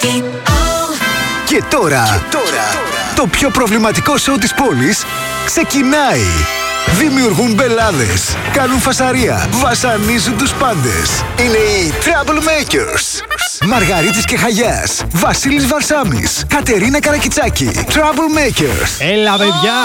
Και τώρα, το πιο προβληματικό σοου της πόλης ξεκινάει. Δημιουργούν μπελάδες, κάνουν φασαρία, βασανίζουν τους πάντες. Είναι οι Troublemakers. Μαργαρίτης και Χαγιάς, Βασίλης Βαρσάμης, Κατερίνα Καρακιτσάκη. Troublemakers. Έλα, παιδιά!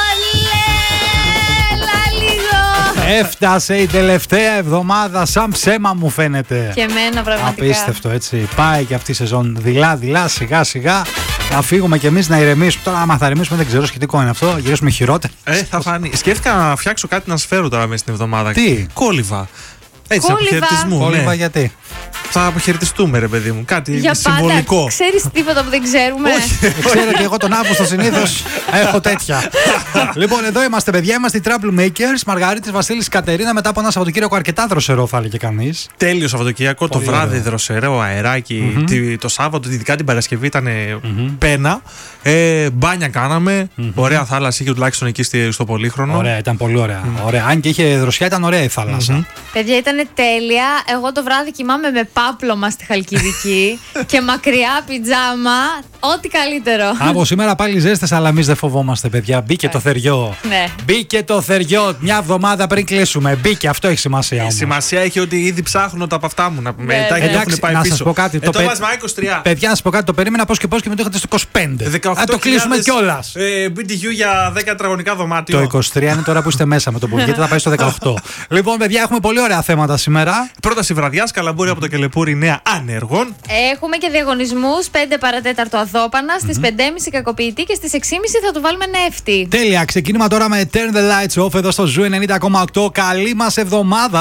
Έφτασε η τελευταία εβδομάδα, σαν ψέμα μου φαίνεται. Και εμένα πραγματικά. Απίστευτο, έτσι. Πάει και αυτή η σεζόν δειλά-δειλά, σιγά-σιγά. Να φύγουμε κι εμείς να ηρεμήσουμε. Τώρα, άμα θα ηρεμήσουμε, δεν ξέρω σχετικό είναι αυτό. Γυρίσουμε χειρότερα. Θα φανεί. Σκέφτηκα να φτιάξω κάτι να σας φέρω τώρα μέσα στην εβδομάδα. Τι? Κόλυβα. Έτσι, αποχαιρετισμού. Κόλυβα, Ναι. γιατί? Θα αποχαιρετιστούμε, ρε παιδί μου. Κάτι Για συμβολικό. πάντα. Ξέρεις τίποτα που δεν ξέρουμε? Ξέρω και εγώ τον Αύγουστο συνήθως έχω τέτοια. Λοιπόν, εδώ είμαστε, παιδιά. Είμαστε οι Troublemakers. Μαργαρίτης, Βασίλης, Κατερίνα. Μετά από ένα Σαββατοκύριακο αρκετά δροσερό, θα έλεγε κανείς. Τέλειο Σαββατοκύριακο. Το βράδυ ωραίο. δροσερό αεράκι. Το Σάββατο, ειδικά την Παρασκευή, ήταν πένα. Μπάνια κάναμε. Ωραία θάλασσα είχε τουλάχιστον εκεί στο Πολύχρονο. Ωραία, ήταν πολύ ωραία. Ωραία. Αν και είχε δροσιά, ήταν ωραία η θάλασσα. Παιδιά, ήταν τέλεια. Εγώ το βράδυ κοιμάμαι με πάπλωμα στη Χαλκιδική και μακριά πιτζάμα. Ό,τι καλύτερο. Από σήμερα πάλι ζέστες, αλλά εμείς δεν φοβόμαστε, παιδιά. Μπήκε το θεριό. Ναι. Μπήκε το θεριό μια εβδομάδα πριν κλείσουμε. Μπήκε, αυτό έχει σημασία όμως. Σημασία έχει ότι ήδη ψάχνω τα από αυτά μου. Τα έχουν Εντάξει, πάει να πίσω. σας πω κάτι. Το βάζουμε 23. Παιδιά, να σας πω κάτι. Το περίμενα πώς και με το είχατε στο 25. Θα το κλείσουμε κιόλας. BTU για 10 τετραγωνικά δωμάτιο. Το 23 είναι τώρα που είστε μέσα με το που βγείτε, θα πάει στο 18. Λοιπόν, παιδιά, έχουμε πολύ ωραία θέματα σήμερα. Πρόταση βραδιάς, καλαμπούρι από το Κελεπούρι, νέα ανέργων. Έχουμε και διαγωνισμούς 5 παρατέταρτο Αδόπανα, στις 5.30 κακοποιητή και στις 6.30 θα του βάλουμε νεύτη. Τέλεια. Ξεκίνημα τώρα με Turn the Lights Off εδώ στο Zoo 90,8. Καλή μας εβδομάδα.